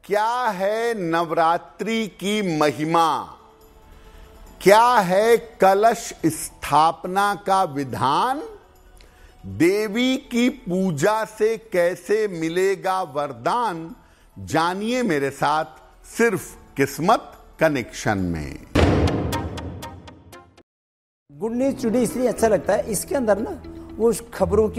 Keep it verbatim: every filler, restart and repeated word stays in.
क्या है नवरात्रि की महिमा, क्या है कलश स्थापना का विधान, देवी की पूजा से कैसे मिलेगा वरदान, जानिए मेरे साथ सिर्फ किस्मत कनेक्शन में। गुड न्यूज टुडे इसलिए अच्छा लगता है, इसके अंदर ना वो खबरों की